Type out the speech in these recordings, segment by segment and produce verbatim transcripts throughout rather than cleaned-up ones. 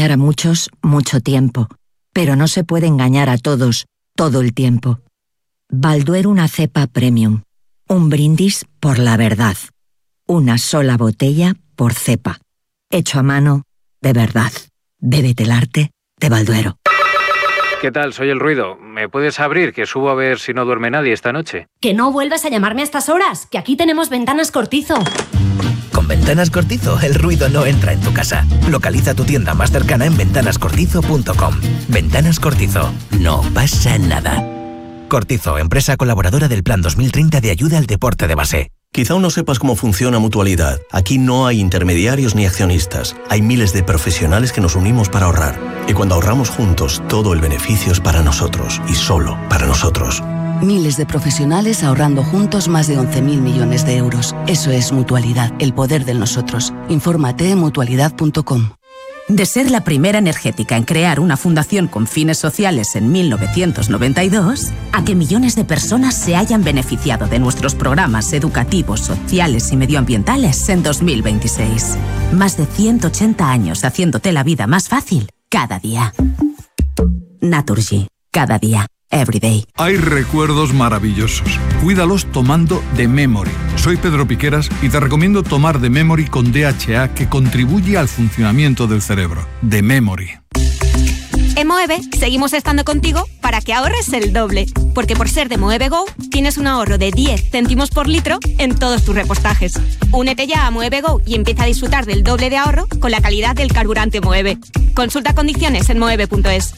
engañar a muchos mucho tiempo, pero no se puede engañar a todos todo el tiempo. Balduero una cepa premium. Un brindis por la verdad. Una sola botella por cepa. Hecho a mano, de verdad. Bébete el arte de Balduero. ¿Qué tal? Soy El Ruido. ¿Me puedes abrir, que subo a ver si no duerme nadie esta noche? Que no vuelvas a llamarme a estas horas, que aquí tenemos Ventanas Cortizo. Con Ventanas Cortizo, el ruido no entra en tu casa. Localiza tu tienda más cercana en ventanas cortizo punto com. Ventanas Cortizo. No pasa nada. Cortizo, empresa colaboradora del Plan dos mil treinta de ayuda al deporte de base. Quizá aún no sepas cómo funciona Mutualidad. Aquí no hay intermediarios ni accionistas. Hay miles de profesionales que nos unimos para ahorrar. Y cuando ahorramos juntos, todo el beneficio es para nosotros y solo para nosotros. Miles de profesionales ahorrando juntos más de once mil millones de euros. Eso es Mutualidad, el poder del nosotros. Infórmate en mutualidad punto com. De ser la primera energética en crear una fundación con fines sociales en mil novecientos noventa y dos, a que millones de personas se hayan beneficiado de nuestros programas educativos, sociales y medioambientales en dos mil veintiséis. Más de ciento ochenta años haciéndote la vida más fácil cada día. Naturgy. Cada día. Everyday. Hay recuerdos maravillosos. Cuídalos tomando The Memory. Soy Pedro Piqueras y te recomiendo tomar The Memory con D H A, que contribuye al funcionamiento del cerebro. The Memory. En Moeve seguimos estando contigo para que ahorres el doble. Porque por ser de Moeve Go, tienes un ahorro de diez céntimos por litro en todos tus repostajes. Únete ya a Moeve Go y empieza a disfrutar del doble de ahorro con la calidad del carburante Moeve. Consulta condiciones en moeve punto es.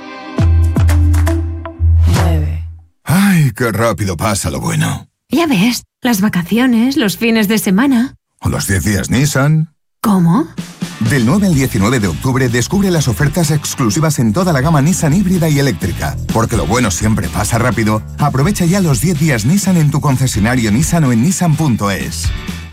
¡Ay, qué rápido pasa lo bueno! Ya ves, las vacaciones, los fines de semana. ¿O los diez días Nissan? ¿Cómo? Del nueve al diecinueve de octubre descubre las ofertas exclusivas en toda la gama Nissan híbrida y eléctrica. Porque lo bueno siempre pasa rápido. Aprovecha ya los diez días Nissan en tu concesionario Nissan o en nissan punto es.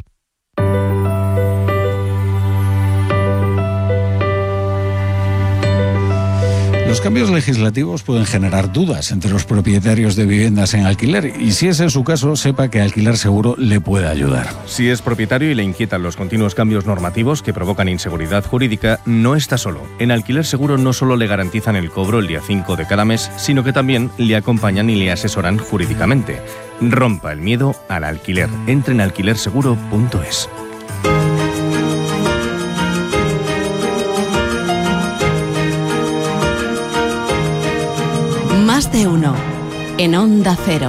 Los cambios legislativos pueden generar dudas entre los propietarios de viviendas en alquiler y si ese es su caso, sepa que Alquiler Seguro le puede ayudar. Si es propietario y le inquietan los continuos cambios normativos que provocan inseguridad jurídica, no está solo. En Alquiler Seguro no solo le garantizan el cobro el día cinco de cada mes, sino que también le acompañan y le asesoran jurídicamente. Rompa el miedo al alquiler. Entre en alquiler seguro punto es. Más de uno, en Onda Cero.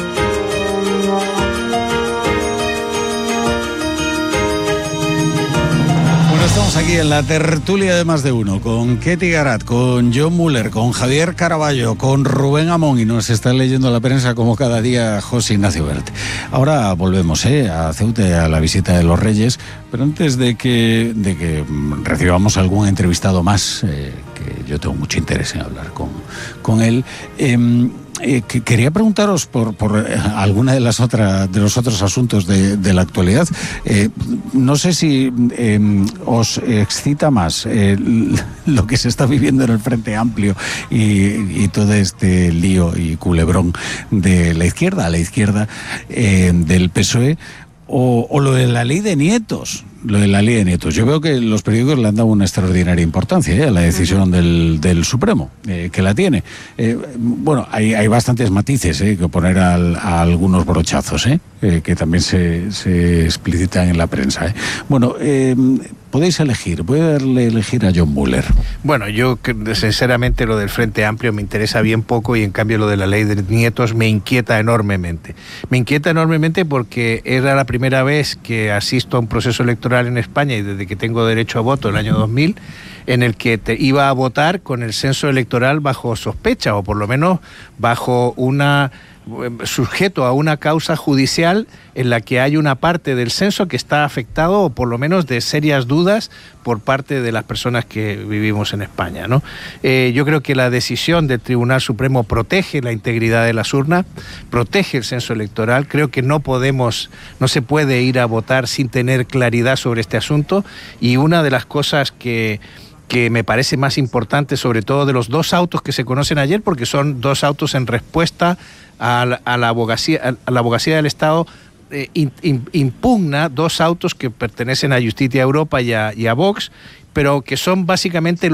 Bueno, estamos aquí en la tertulia de Más de Uno, con Ketty Garat, con John Muller, con Javier Caraballo, con Rubén Amón, y nos está leyendo la prensa como cada día José Ignacio Bert. Ahora volvemos ¿eh? a Ceuta, a la visita de los Reyes, pero antes de que, de que recibamos algún entrevistado más, eh, que yo tengo mucho interés en hablar con, con él, eh, Eh, que quería preguntaros por, por eh, alguna de las otras de los otros asuntos de, de la actualidad. Eh, no sé si eh, os excita más eh, lo que se está viviendo en el Frente Amplio y, y todo este lío y culebrón de la izquierda a la izquierda eh, del P S O E, o, o lo de la ley de nietos. Lo de la ley de nietos. Yo veo que los periódicos le han dado una extraordinaria importancia ¿eh? a la decisión del, del Supremo, eh, que la tiene. Eh, bueno, hay, hay bastantes matices ¿eh? que poner al, a algunos brochazos, ¿eh? Eh, que también se, se explicitan en la prensa. ¿eh? Bueno, eh, podéis elegir. Voy a darle elegir a John Muller. Bueno, yo sinceramente lo del Frente Amplio me interesa bien poco y en cambio lo de la ley de nietos me inquieta enormemente. Me inquieta enormemente porque era la primera vez que asisto a un proceso electoral en España y desde que tengo derecho a voto el año dos mil, en el que te iba a votar con el censo electoral bajo sospecha o por lo menos bajo una sujeto a una causa judicial en la que hay una parte del censo que está afectado o por lo menos de serias dudas por parte de las personas que vivimos en España, ¿no? Eh, yo creo que la decisión del Tribunal Supremo protege la integridad de las urnas, protege el censo electoral. Creo que no podemos, no se puede ir a votar sin tener claridad sobre este asunto, y una de las cosas que que me parece más importante, sobre todo de los dos autos que se conocen ayer, porque son dos autos en respuesta a la, a la abogacía, a la abogacía del Estado, eh, in, in, impugna dos autos que pertenecen a Justicia Europa y a, y a Vox, pero que son básicamente